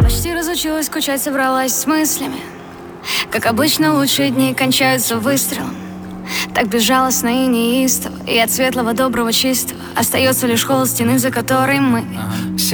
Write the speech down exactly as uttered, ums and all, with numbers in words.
почти разучилась скучать, собралась с мыслями. Как обычно, лучшие дни кончаются выстрелом. Так безжалостно и неистово, и от светлого, доброго, чистого остается лишь холод стены, за которой мы.